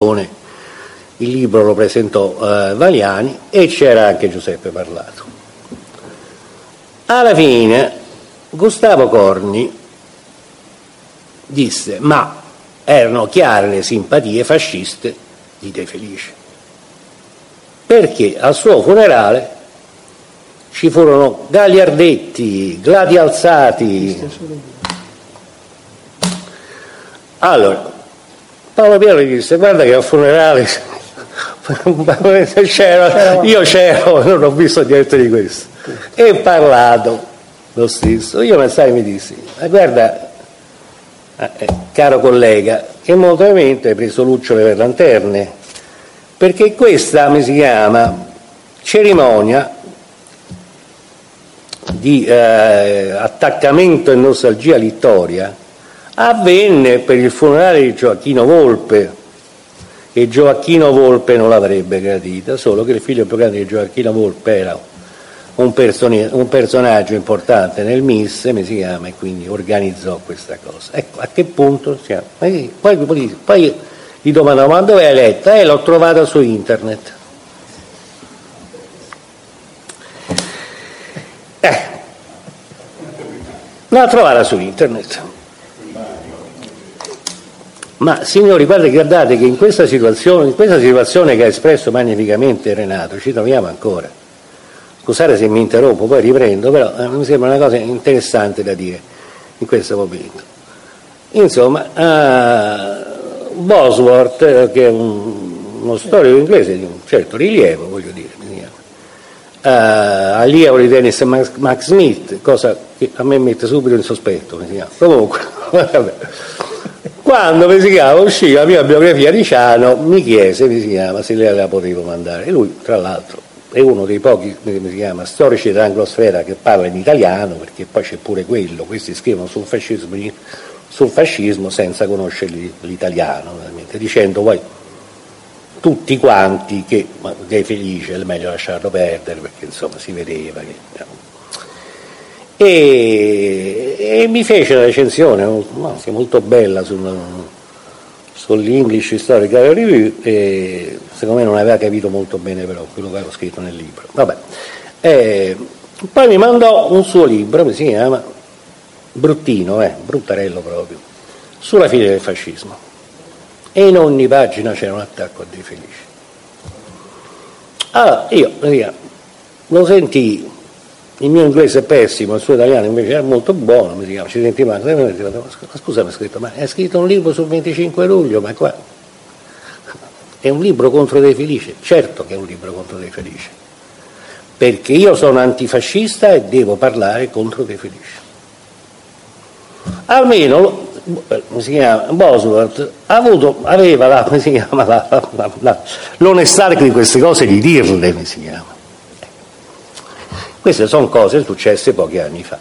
il libro lo presentò Valiani e c'era anche Giuseppe Parlato. Alla fine Gustavo Corni disse: ma erano chiare le simpatie fasciste di De Felice, perché al suo funerale ci furono gagliardetti, gladi alzati. Allora Paolo Piero gli disse: guarda che al funerale io c'ero, non ho visto niente di questo. E Parlato lo stesso. Io mi dissi: ma guarda, caro collega, che molto probabilmente hai preso lucciole per lanterne, perché questa si chiama cerimonia di attaccamento e nostalgia littoria, avvenne per il funerale di Gioacchino Volpe, e Gioacchino Volpe non l'avrebbe gradita, solo che il figlio più grande di Gioacchino Volpe era un personaggio importante nel MIS, si chiama, e quindi organizzò questa cosa. Ecco a che punto siamo. Poi gli domandavo: ma dove hai letta? L'ho trovata su internet. L'ho trovata su internet. Ma signori, guardate che in questa situazione che ha espresso magnificamente Renato, ci troviamo ancora. Scusate se mi interrompo, poi riprendo, però mi sembra una cosa interessante da dire in questo momento. Insomma, Bosworth, che è uno storico inglese di un certo rilievo, voglio dire, allievo di Dennis Mac Smith, cosa che a me mette subito in sospetto, comunque, vabbè. Quando uscì la mia biografia di Ciano, mi chiese se lei la potevo mandare, e lui tra l'altro è uno dei pochi storici dell'anglosfera che parla in italiano, perché poi c'è pure quello, questi scrivono sul fascismo senza conoscere l'italiano, dicendo poi tutti quanti che De Felice è meglio lasciarlo perdere, perché insomma si vedeva che... E mi fece una recensione molto bella sull'English Historical Review, e secondo me non aveva capito molto bene però quello che avevo scritto nel libro. Vabbè. Poi mi mandò un suo libro, si chiama bruttino, bruttarello proprio, sulla fine del fascismo, e in ogni pagina c'era un attacco a De Felice. Allora io lo sentii. Il mio inglese è pessimo, il suo italiano invece era molto buono, ci sentivamo. Scusa, ma hai scritto un libro sul 25 luglio, ma qua è un libro contro De Felice? Certo che è un libro contro De Felice, perché io sono antifascista e devo parlare contro De Felice. Almeno Bosworth aveva l'onestà di queste cose di dirle, Queste sono cose successe pochi anni fa.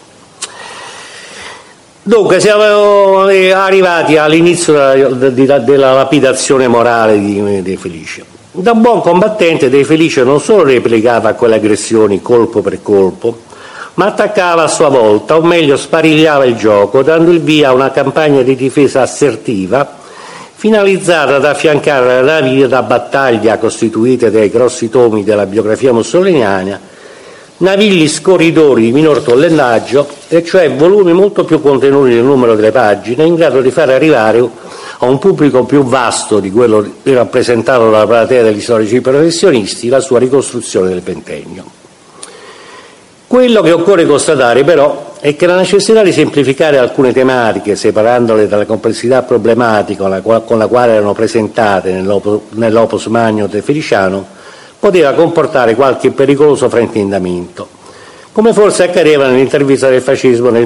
Dunque siamo arrivati all'inizio della lapidazione morale di De Felice. Da buon combattente De Felice non solo replicava a quelle aggressioni colpo per colpo, ma attaccava a sua volta, o meglio sparigliava il gioco, dando il via a una campagna di difesa assertiva finalizzata ad affiancare le navi da battaglia costituite dai grossi tomi della biografia mussoliniana, navigli scorridori di minor tonnelleggio, e cioè volumi molto più contenuti nel numero delle pagine, in grado di far arrivare a un pubblico più vasto di quello rappresentato dalla platea degli storici professionisti la sua ricostruzione del ventennio. Quello che occorre constatare però è che la necessità di semplificare alcune tematiche, separandole dalla complessità problematica con la quale erano presentate nell'opus magno de Feliciano, poteva comportare qualche pericoloso fraintendimento, come forse accadeva nell'intervista del fascismo nel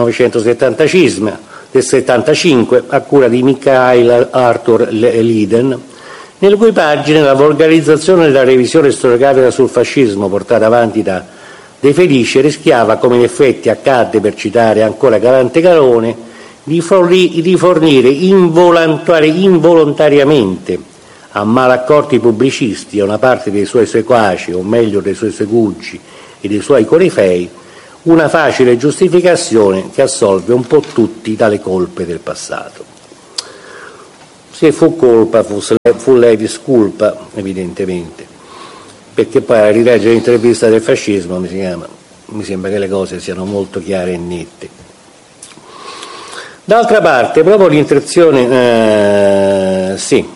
1975 a cura di Mikhail Arthur Liden, nelle cui pagine la volgarizzazione della revisione storiografica sul fascismo portata avanti da De Felice rischiava, come in effetti accadde per citare ancora Galante Carone, di fornire involontariamente a malaccorti pubblicisti e a una parte dei suoi seguaci, o meglio dei suoi segugi e dei suoi corifei, una facile giustificazione che assolve un po' tutti dalle colpe del passato. se fu colpa fu levis culpa, evidentemente, perché poi a rileggere l'intervista del fascismo mi sembra che le cose siano molto chiare e nette. D'altra parte, proprio l'interazione, sì.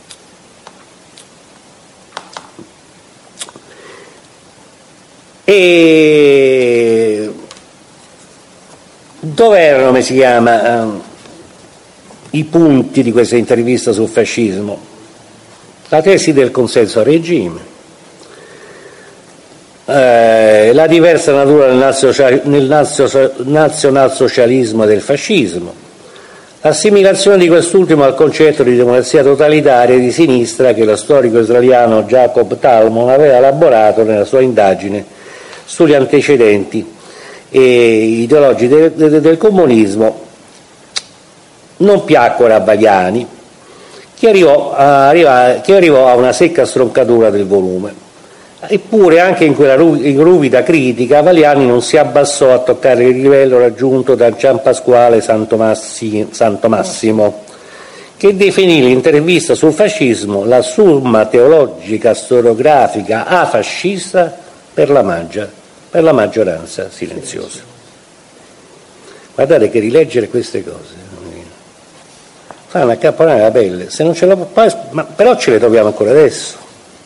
E dove erano, come si chiama, i punti di questa intervista sul fascismo? La tesi del consenso al regime, la diversa natura del nazionalsocialismo e del fascismo, l'assimilazione di quest'ultimo al concetto di democrazia totalitaria di sinistra che lo storico israeliano Jacob Talmon aveva elaborato nella sua indagine sugli antecedenti ideologici del comunismo, non piacquero a Valiani, che arrivò a una secca stroncatura del volume. Eppure anche in quella ruvida critica Valiani non si abbassò a toccare il livello raggiunto da Giampasquale Santomassimo, che definì l'intervista sul fascismo la summa teologica storiografica afascista per la maggioranza silenziosa. Guardate che rileggere queste cose fa una accapponare la pelle, se non ce la però ce le troviamo ancora adesso.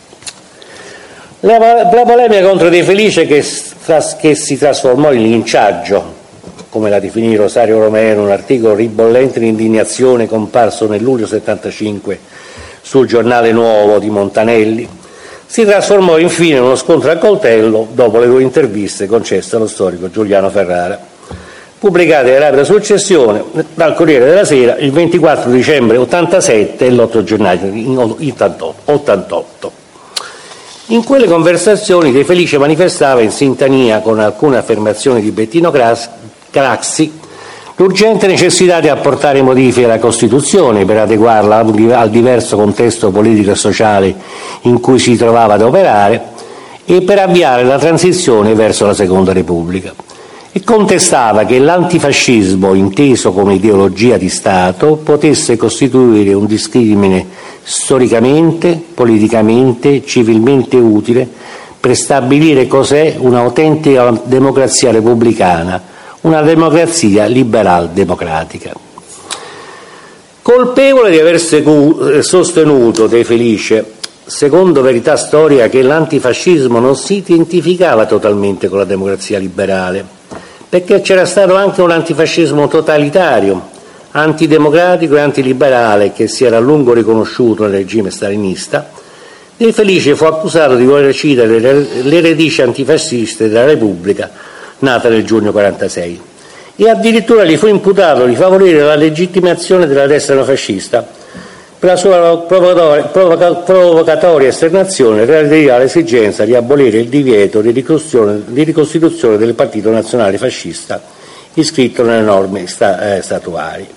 La polemica contro De Felice che si trasformò in linciaggio, come la definì Rosario Romeo in un articolo ribollente di indignazione comparso nel luglio 75 sul Giornale Nuovo di Montanelli, si trasformò infine in uno scontro a coltello dopo le 2 interviste concesse allo storico Giuliano Ferrara, pubblicate in rapida successione dal Corriere della Sera il 24 dicembre 87 e l'8 gennaio 88. In quelle conversazioni De Felice manifestava, in sintonia con alcune affermazioni di Bettino Craxi, l'urgente necessità di apportare modifiche alla Costituzione per adeguarla al diverso contesto politico e sociale in cui si trovava ad operare e per avviare la transizione verso la Seconda Repubblica. E contestava che l'antifascismo, inteso come ideologia di Stato, potesse costituire un discrimine storicamente, politicamente, civilmente utile per stabilire cos'è un'autentica democrazia repubblicana, una democrazia liberal-democratica. Colpevole di aver sostenuto De Felice, secondo verità storica, che l'antifascismo non si identificava totalmente con la democrazia liberale, perché c'era stato anche un antifascismo totalitario, antidemocratico e antiliberale che si era a lungo riconosciuto nel regime stalinista, De Felice fu accusato di voler recidere le radici antifasciste della Repubblica nata nel giugno 1946 e addirittura gli fu imputato di favorire la legittimazione della destra neofascista per la sua provocatoria esternazione relativa all'esigenza di abolire il divieto di ricostituzione del Partito Nazionale Fascista iscritto nelle norme statuali.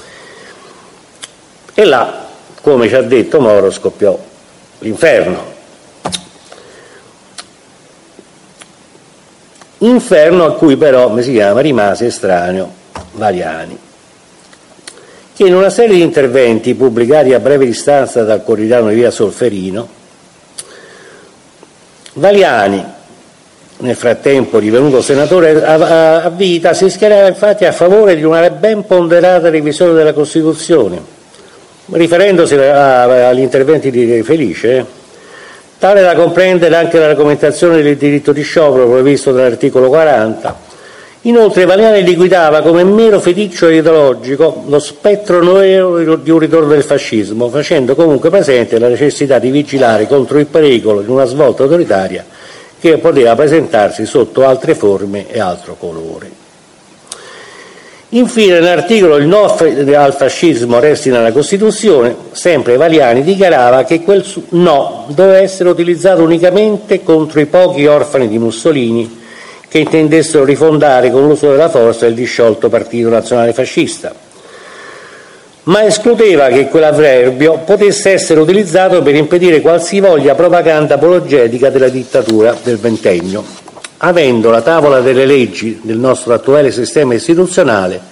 E là, come ci ha detto Moro, scoppiò l'inferno. Inferno a cui però, come si chiama, rimase estraneo Valiani, che in una serie di interventi pubblicati a breve distanza dal quotidiano di via Solferino, Valiani, nel frattempo divenuto senatore a vita, si schierava infatti a favore di una ben ponderata revisione della Costituzione, riferendosi agli interventi di De Felice, tale da comprendere anche la argomentazione del diritto di sciopero previsto dall'articolo 40. Inoltre Valiani liquidava come mero feticcio ideologico lo spettro nero di un ritorno del fascismo, facendo comunque presente la necessità di vigilare contro il pericolo di una svolta autoritaria che poteva presentarsi sotto altre forme e altro colore. Infine, nell'articolo "Il no al fascismo resti nella Costituzione", sempre Valiani dichiarava che quel no doveva essere utilizzato unicamente contro i pochi orfani di Mussolini che intendessero rifondare con l'uso della forza il disciolto Partito Nazionale Fascista, ma escludeva che quell'avverbio potesse essere utilizzato per impedire qualsivoglia propaganda apologetica della dittatura del ventennio, avendo la tavola delle leggi del nostro attuale sistema istituzionale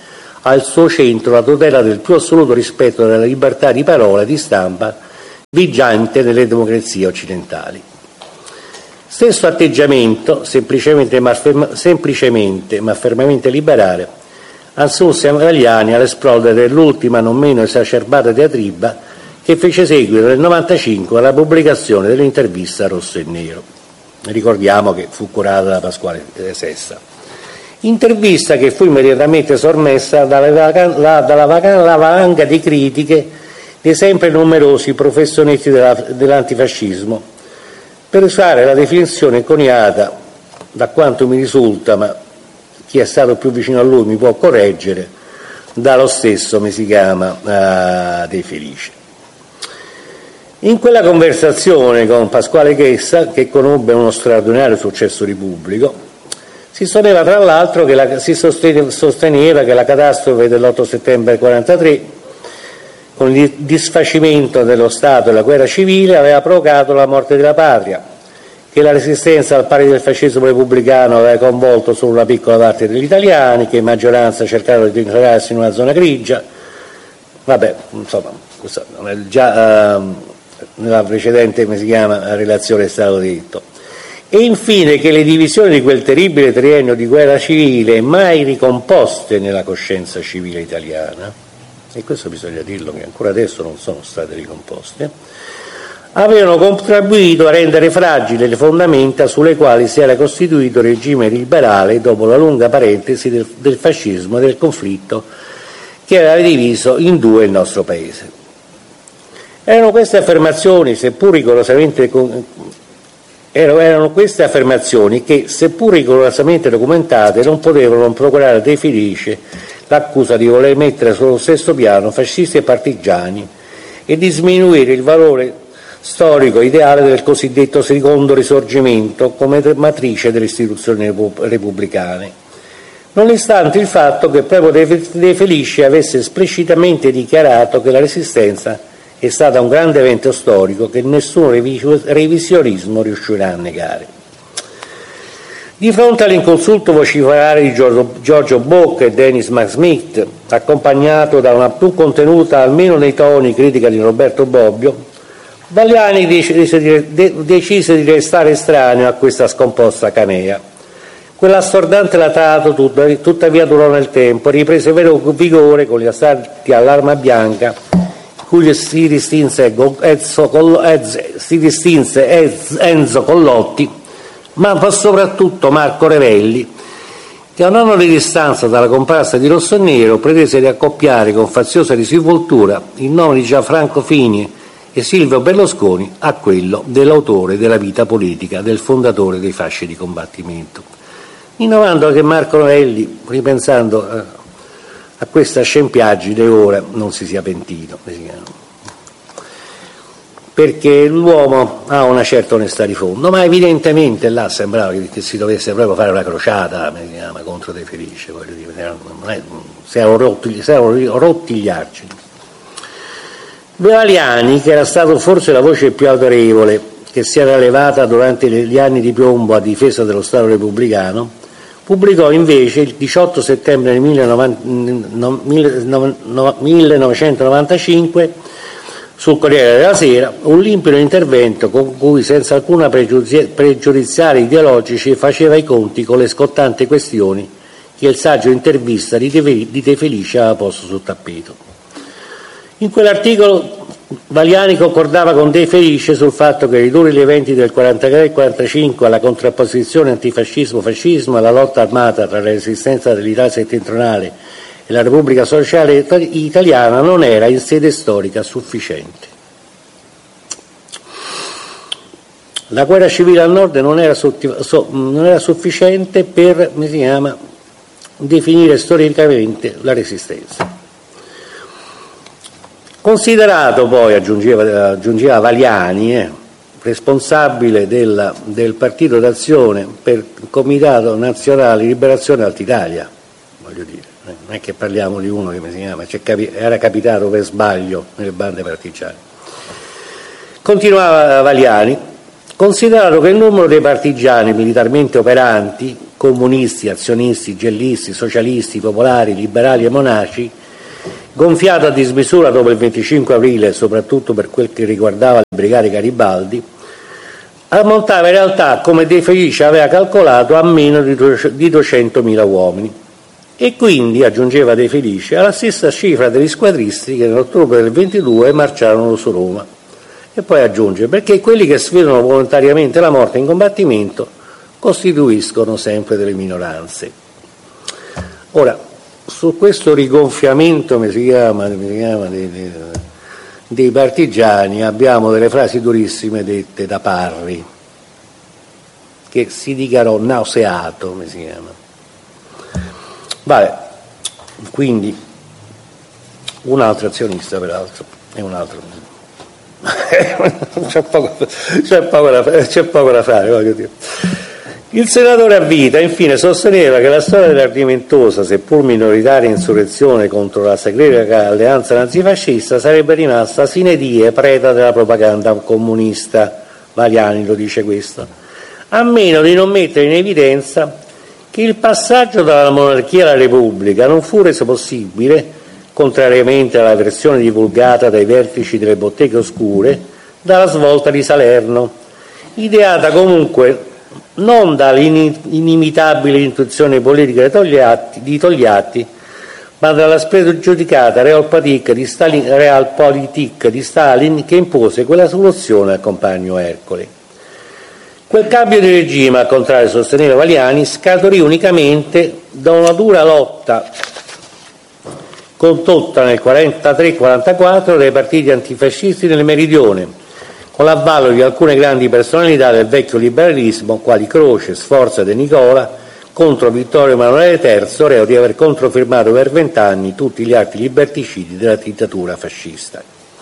al suo centro la tutela del più assoluto rispetto della libertà di parola e di stampa vigente nelle democrazie occidentali. Stesso atteggiamento, semplicemente ma fermamente liberale, assunse Valiani all'esplodere dell'ultima non meno esacerbata diatriba che fece seguito nel 1995 alla pubblicazione dell'intervista Rosso e Nero. Ricordiamo che fu curata da Pasquale Sessa. Intervista che fu immediatamente sormessa dalla valanga di critiche dei sempre numerosi professionisti dell'antifascismo, per usare la definizione coniata, da quanto mi risulta, ma chi è stato più vicino a lui mi può correggere, dallo stesso De Felice. In quella conversazione con Pasquale Sessa, che conobbe uno straordinario successo di pubblico, si sosteneva tra l'altro che la catastrofe dell'8 settembre 1943, con il disfacimento dello Stato e la guerra civile, aveva provocato la morte della patria, che la resistenza al pari del fascismo repubblicano aveva coinvolto solo una piccola parte degli italiani, che in maggioranza cercarono di integrarsi in una zona grigia. Vabbè, insomma, già nella precedente relazione è stato detto. E infine che le divisioni di quel terribile triennio di guerra civile, mai ricomposte nella coscienza civile italiana, e questo bisogna dirlo che ancora adesso non sono state ricomposte, avevano contribuito a rendere fragili le fondamenta sulle quali si era costituito il regime liberale dopo la lunga parentesi del fascismo e del conflitto che aveva diviso in due il nostro Paese. Erano queste affermazioni, seppur rigorosamente documentate, non potevano non procurare a De Felice l'accusa di voler mettere sullo stesso piano fascisti e partigiani e di sminuire il valore storico ideale del cosiddetto secondo risorgimento come matrice delle istituzioni repubblicane, nonostante il fatto che proprio De Felice avesse esplicitamente dichiarato che la Resistenza è stata un grande evento storico che nessun revisionismo riuscirà a negare. Di fronte all'inconsulto vociferare di Giorgio Bocca e Dennis McSmith, accompagnato da una più contenuta, almeno nei toni, critica di Roberto Bobbio, Valiani decise di restare estraneo a questa scomposta canea. Quell'assordante latato tuttavia durò nel tempo e riprese vero vigore con gli assalti all'arma bianca, cui si distinse Enzo Collotti, ma soprattutto Marco Revelli, che a un anno di distanza dalla comparsa di Rosso e Nero pretese di accoppiare con faziosa disinvoltura il nome di Gianfranco Fini e Silvio Berlusconi a quello dell'autore della vita politica, del fondatore dei fasci di combattimento, innovando che Marco Revelli, ripensando a questa scempiaggine, ora non si sia pentito, perché l'uomo ha una certa onestà di fondo, ma evidentemente là sembrava che si dovesse proprio fare una crociata contro De Felice, voglio dire, si erano rotti gli argini. Valiani, che era stato forse la voce più autorevole che si era levata durante gli anni di piombo a difesa dello Stato repubblicano, pubblicò invece il 18 settembre 1995 sul Corriere della Sera un limpido intervento con cui, senza alcuna pregiudiziali ideologici, faceva i conti con le scottanti questioni che il saggio intervista di De Felice aveva posto sul tappeto. In quell'articolo Valiani concordava con De Felice sul fatto che ridurre gli eventi del 43 e 45 alla contrapposizione antifascismo-fascismo, alla lotta armata tra la resistenza dell'Italia settentrionale e la Repubblica Sociale Italiana non era in sede storica sufficiente. La guerra civile al nord non era sufficiente per definire storicamente la resistenza. Considerato poi, aggiungeva Valiani, responsabile del Partito d'Azione per il Comitato Nazionale di Liberazione Altitalia, voglio dire, non è che parliamo di uno che era capitato per sbaglio nelle bande partigiane. Continuava Valiani, considerato che il numero dei partigiani militarmente operanti comunisti, azionisti, gellisti, socialisti, popolari, liberali e monaci, gonfiato a dismisura dopo il 25 aprile, soprattutto per quel che riguardava le brigate Garibaldi, ammontava in realtà, come De Felice aveva calcolato, a meno di 200.000 uomini. E quindi, aggiungeva De Felice, alla stessa cifra degli squadristi che nell'ottobre del 22 marciarono su Roma. E poi aggiunge, perché quelli che sfidano volontariamente la morte in combattimento costituiscono sempre delle minoranze. Ora, su questo rigonfiamento dei partigiani abbiamo delle frasi durissime dette da Parri, che si dichiarò nauseato, Vabbè, quindi un altro azionista peraltro è un altro. c'è poco da fare, voglio dire. Il senatore a vita infine sosteneva che la storia dell'ardimentosa, seppur minoritaria insurrezione contro la segreta alleanza nazifascista sarebbe rimasta sine die preda della propaganda comunista. Valiani lo dice questo, a meno di non mettere in evidenza che il passaggio dalla monarchia alla repubblica non fu reso possibile, contrariamente alla versione divulgata dai vertici delle botteghe oscure, dalla svolta di Salerno, ideata comunque non dall'inimitabile intuizione politica di Togliatti, ma dalla spregiudicata realpolitik di Stalin, che impose quella soluzione al compagno Ercole. Quel cambio di regime, al contrario sosteneva Valiani, scaturì unicamente da una dura lotta condotta nel 43-44 dai partiti antifascisti nel meridione, con l'avvallo di alcune grandi personalità del vecchio liberalismo, quali Croce, Sforza e De Nicola, contro Vittorio Emanuele III, reo di aver controfirmato per 20 anni tutti gli atti liberticidi della dittatura fascista.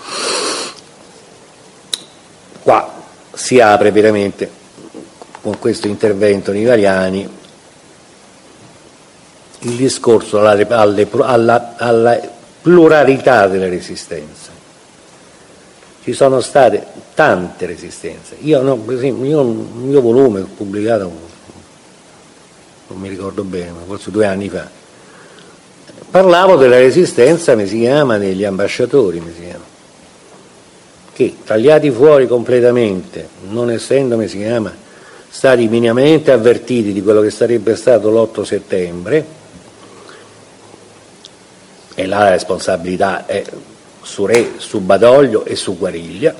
Qua si apre veramente, con questo intervento di Valiani, il discorso alla pluralità delle resistenze. Ci sono state tante resistenze. Per esempio, un mio volume pubblicato, non mi ricordo bene, ma forse 2 anni fa, parlavo della resistenza, degli ambasciatori, che tagliati fuori completamente, non essendo, stati minimamente avvertiti di quello che sarebbe stato l'8 settembre, e là la responsabilità è su Re, su Badoglio e su Guariglia,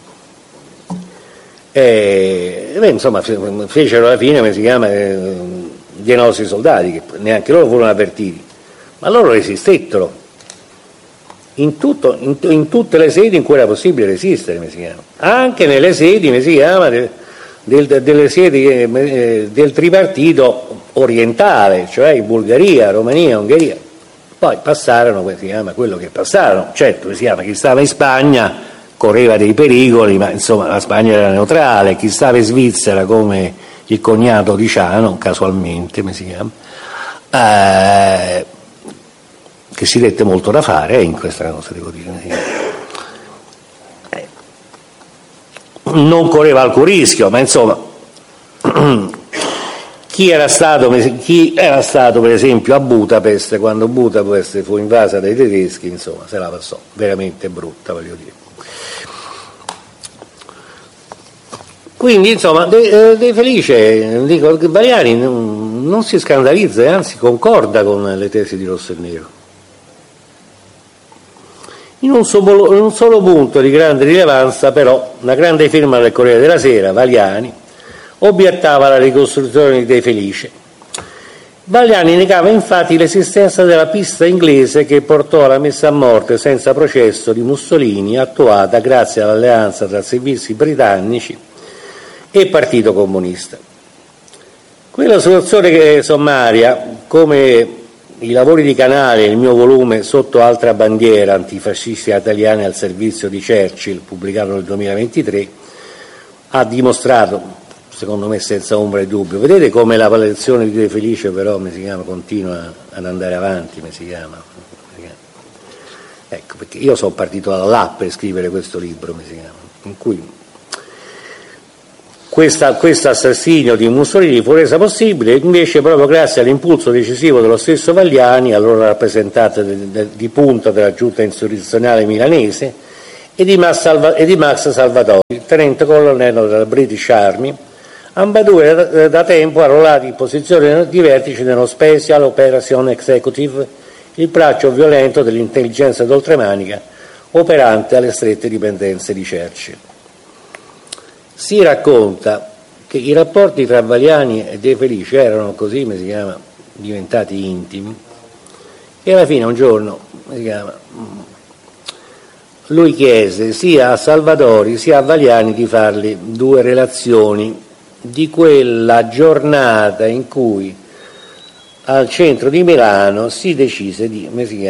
fecero alla fine, dei nostri soldati, che neanche loro furono avvertiti, ma loro resistettero in tutte le sedi in cui era possibile resistere, anche nelle sedi, delle sedi del tripartito orientale, cioè in Bulgaria, Romania, Ungheria. Poi passarono, quello che passarono. Certo, chi stava in Spagna correva dei pericoli, ma la Spagna era neutrale. Chi stava in Svizzera, come il cognato di Ciano, casualmente, che si dette molto da fare in questa cosa, devo dire. Non correva alcun rischio, ma chi era stato per esempio a Budapest, quando Budapest fu invasa dai tedeschi, se la passò veramente brutta, voglio dire. Quindi De Felice, Valiani non si scandalizza e anzi concorda con le tesi di Rosso e Nero. In un solo punto di grande rilevanza, però, la grande firma del Corriere della Sera, Valiani, obiettava la ricostruzione di De Felice. Valiani negava infatti l'esistenza della pista inglese che portò alla messa a morte senza processo di Mussolini, attuata grazie all'alleanza tra servizi britannici e Partito Comunista. Quella soluzione sommaria, come i lavori di Canale e il mio volume Sotto altra bandiera, antifascisti italiani al servizio di Churchill, pubblicato nel 2023, ha dimostrato, secondo me senza ombra di dubbio. Vedete come la lezione di De Felice però continua ad andare avanti, Ecco, perché io sono partito da là per scrivere questo libro, in cui questo assassinio di Mussolini fu resa possibile invece proprio grazie all'impulso decisivo dello stesso Vagliani, allora rappresentante di punta della giunta insurrezionale milanese, e di Max Salvatori, tenente colonnello della British Army, ambedue da tempo arruolati in posizione di vertice nello Special Operation Executive, il braccio violento dell'intelligenza d'oltremanica operante alle strette dipendenze di Churchill. Si racconta che i rapporti tra Vagliani e De Felice erano così, diventati intimi, e alla fine un giorno, lui chiese sia a Salvatori sia a Vagliani di fargli due relazioni di quella giornata in cui al centro di Milano si decise di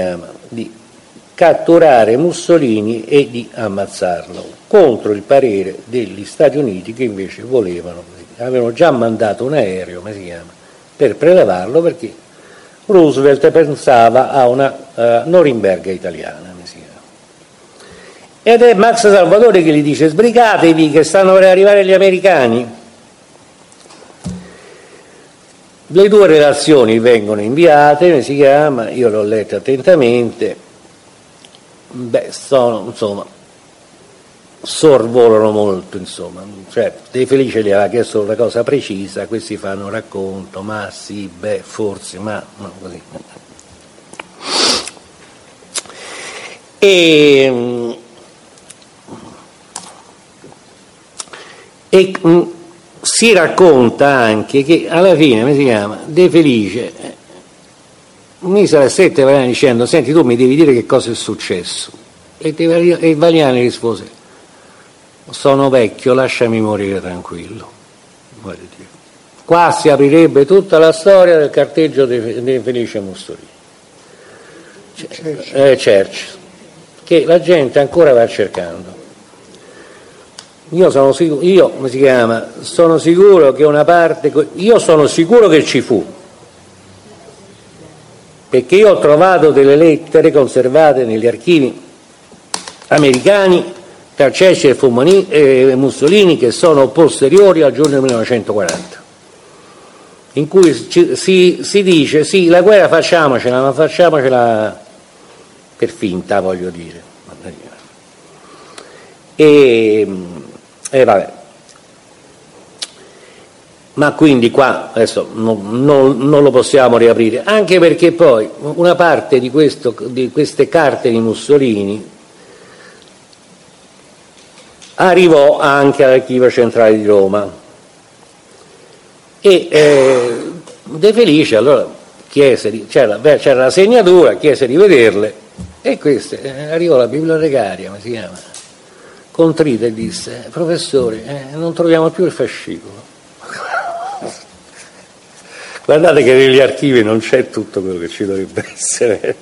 catturare Mussolini e di ammazzarlo, contro il parere degli Stati Uniti che invece avevano già mandato un aereo per prelevarlo perché Roosevelt pensava a una Norimberga italiana. Ed è Max Salvatori che gli dice: sbrigatevi che stanno per arrivare gli americani. Le due relazioni vengono inviate, io l'ho letta attentamente, sorvolano molto, cioè De Felice gli aveva chiesto una cosa precisa, questi fanno un racconto, ma sì, forse, ma no, così. E si racconta anche che alla fine De Felice mi stette Vagliani dicendo: senti, tu mi devi dire che cosa è successo, e Vagliani rispose: sono vecchio, lasciami morire tranquillo. Qua si aprirebbe tutta la storia del carteggio di Felice Mussolini, Churchill, che la gente ancora va cercando. Io sono sicuro che una parte, io sono sicuro che ci fu, perché io ho trovato delle lettere conservate negli archivi americani tra Churchill e Mussolini che sono posteriori al giugno 1940, in cui si dice: sì, la guerra facciamocela, ma facciamocela per finta, voglio dire. Vabbè. Ma quindi qua adesso non lo possiamo riaprire, anche perché poi una parte di queste carte di Mussolini arrivò anche all'Archivio Centrale di Roma, e De Felice allora chiese, c'era la segnatura, chiese di vederle, e queste arrivò la bibliotecaria, contrita, e disse: professore, non troviamo più il fascicolo. Guardate che negli archivi non c'è tutto quello che ci dovrebbe essere.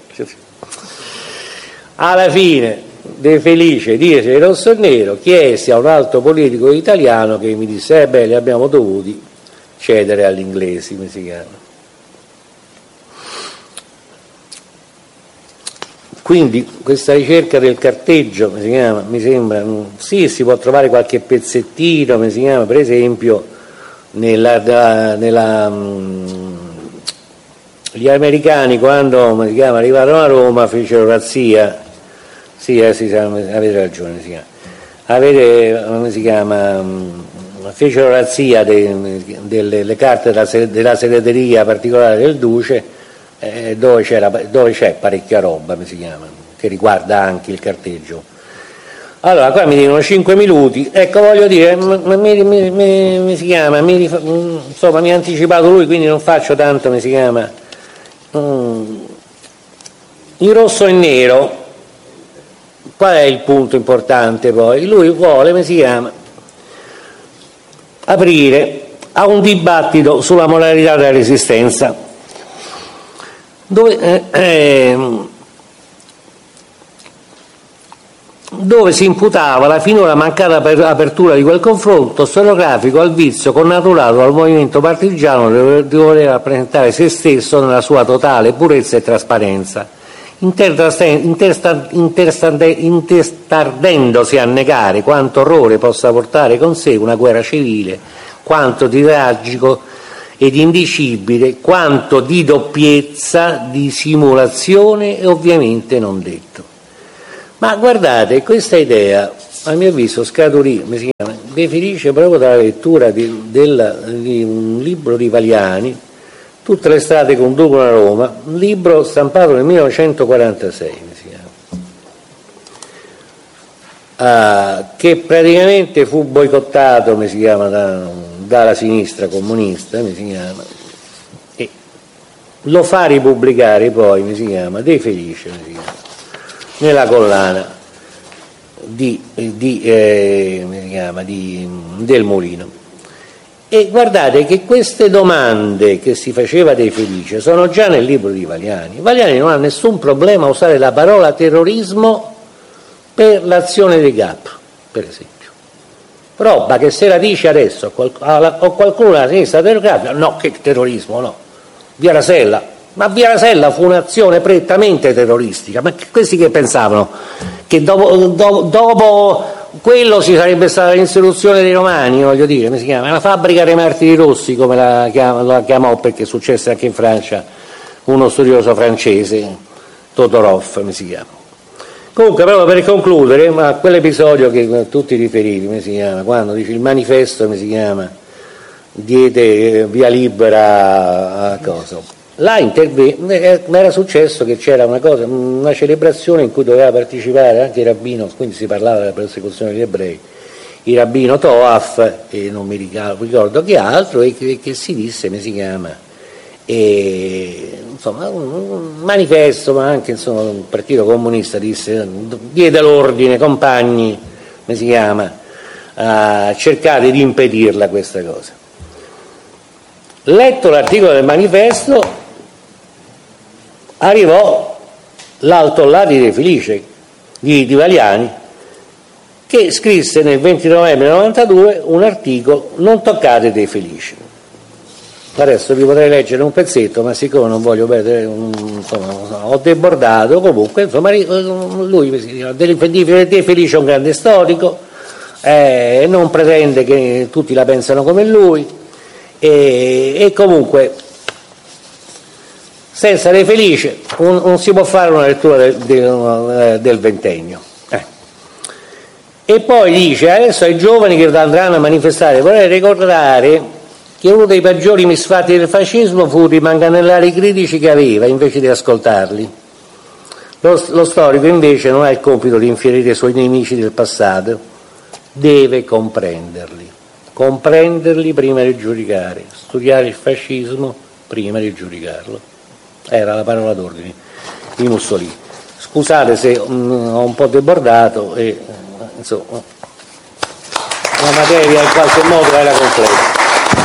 Alla fine De Felice dice il rosso e nero, chiesi a un alto politico italiano che mi disse: li abbiamo dovuti cedere agli inglesi, Quindi questa ricerca del carteggio mi sembra, sì, si può trovare qualche pezzettino, per esempio gli americani quando arrivarono a Roma fecero razzia, avete ragione, fecero razzia delle carte della segreteria particolare del Duce, dove c'è parecchia roba, che riguarda anche il carteggio. Allora, qua mi dicono 5 minuti, ecco, voglio dire, mi ha anticipato lui, quindi non faccio tanto, in rosso e nero. Qual è il punto importante poi? Lui vuole, aprire a un dibattito sulla moralità della resistenza, dove si imputava la finora mancata apertura di quel confronto storiografico al vizio connaturato al movimento partigiano di voler rappresentare se stesso nella sua totale purezza e trasparenza, intestardendosi a negare quanto orrore possa portare con sé una guerra civile, quanto di tragico ed indicibile, quanto di doppiezza, di simulazione e ovviamente non detto. Ma guardate, questa idea, a mio avviso, scaturì, De Felice, proprio dalla lettura di un libro di Valiani, Tutte le strade conducono a Roma, un libro stampato nel 1946, che praticamente fu boicottato, dalla sinistra comunista, e lo fa ripubblicare poi, De Felice, nella collana del Mulino. E guardate che queste domande che si faceva De Felice sono già nel libro di Valiani. Valiani non ha nessun problema a usare la parola terrorismo per l'azione dei GAP, per esempio. Roba che se la dice adesso o qualcuno alla sinistra terroristica, no, che terrorismo, no. Via Rasella. Ma Via Rasella fu un'azione prettamente terroristica. Ma questi che pensavano? Che dopo quello si sarebbe stata l'insurrezione dei Romani, voglio dire, come si chiama? La fabbrica dei martiri rossi, come la chiamò, perché successe anche in Francia, uno studioso francese, Todorov, come si chiama. Comunque, proprio per concludere, ma quell'episodio che tutti riferivi, quando dice il manifesto, diede via libera a cosa. Là era successo che c'era una celebrazione in cui doveva partecipare anche il rabbino, quindi si parlava della persecuzione degli ebrei, il rabbino Toaf e non mi ricordo che altro, e che si disse, insomma un manifesto, ma anche un partito comunista diede l'ordine, compagni, cercate di impedirla questa cosa. Letto l'articolo del manifesto, arrivò l'altolà di De Felice, di Valiani, che scrisse nel 20 novembre 92 un articolo, Non toccate De Felice. Adesso vi potrei leggere un pezzetto, ma siccome non voglio perdere, ho debordato, comunque, lui De Felice è un grande storico, non pretende che tutti la pensano come lui, e comunque senza De Felice non si può fare una lettura del ventennio. E poi dice, adesso ai giovani che andranno a manifestare vorrei ricordare che uno dei peggiori misfatti del fascismo fu rimanganellare i critici che aveva invece di ascoltarli. Lo storico invece non ha il compito di infierire i suoi nemici del passato, deve comprenderli prima di giudicare, studiare il fascismo prima di giudicarlo. Era la parola d'ordine di Mussolini. Scusate se ho un po' debordato, insomma, la materia in qualche modo era complessa.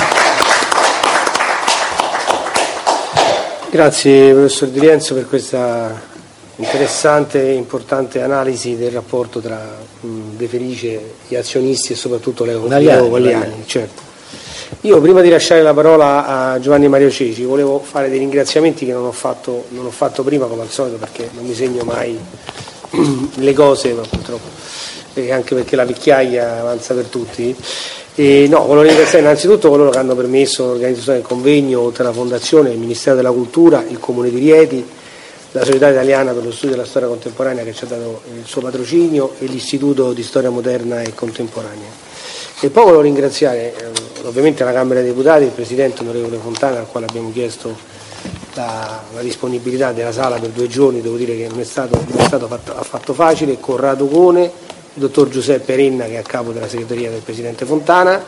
Grazie professor Di Rienzo per questa interessante e importante analisi del rapporto tra De Felice, gli azionisti e soprattutto Leo Valiani. Certo. Io prima di lasciare la parola a Giovanni Mario Ceci volevo fare dei ringraziamenti che non ho fatto prima, come al solito, perché non mi segno mai le cose, ma purtroppo, anche perché la vecchiaia avanza per tutti. Volevo ringraziare innanzitutto coloro che hanno permesso l'organizzazione del convegno, oltre alla Fondazione, il Ministero della Cultura, il Comune di Rieti, la Società Italiana per lo Studio della Storia Contemporanea che ci ha dato il suo patrocinio e l'Istituto di Storia Moderna e Contemporanea. E poi volevo ringraziare ovviamente la Camera dei Deputati, il Presidente onorevole Fontana, al quale abbiamo chiesto la disponibilità della sala per 2 giorni. Devo dire che non è stato affatto facile, Corrado Cone, il dottor Giuseppe Renna, che è a capo della segreteria del Presidente Fontana,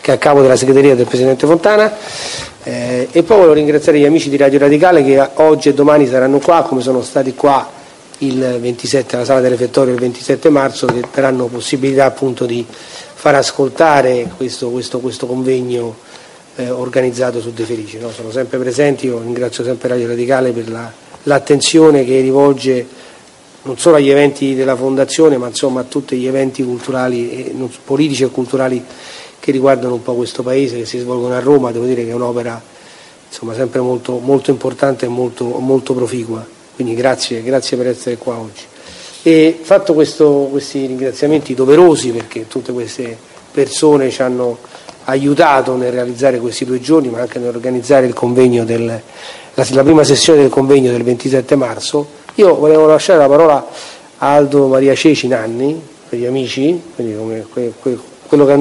e poi volevo ringraziare gli amici di Radio Radicale che oggi e domani saranno qua, come sono stati qua il 27 alla sala del refettorio il 27 marzo, che daranno possibilità appunto di far ascoltare questo convegno organizzato su De Felice. Sono sempre presenti, io ringrazio sempre Radio Radicale per l'attenzione che rivolge non solo agli eventi della Fondazione, ma insomma a tutti gli eventi culturali, politici e culturali che riguardano un po' questo paese, che si svolgono a Roma. Devo dire che è un'opera insomma sempre molto, molto importante e molto, molto proficua. quindi grazie per essere qua oggi. E fatto questi ringraziamenti doverosi, perché tutte queste persone ci hanno aiutato nel realizzare questi 2 giorni, ma anche nell'organizzare il convegno la prima sessione del convegno del 27 marzo, io volevo lasciare la parola a Aldo Maria Ceci Nanni, per gli amici, quindi come quello che